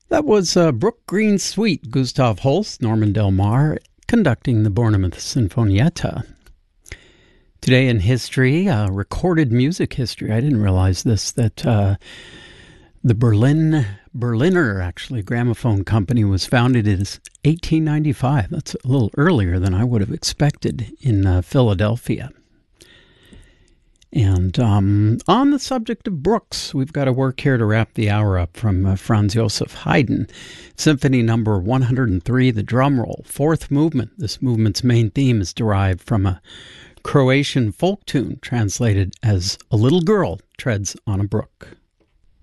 That was Brook Green Suite, Gustav Holst, Norman Del Mar, conducting the Bournemouth Sinfonietta. Today in history, recorded music history. I didn't realize this, that the Berliner, actually, gramophone company was founded in 1895. That's a little earlier than I would have expected in Philadelphia. And on the subject of Brooks, we've got a work here to wrap the hour up from Franz Joseph Haydn. Symphony number 103, the drum roll, fourth movement. This movement's main theme is derived from a Croatian folk tune translated as "A Little Girl Treads on a Brook."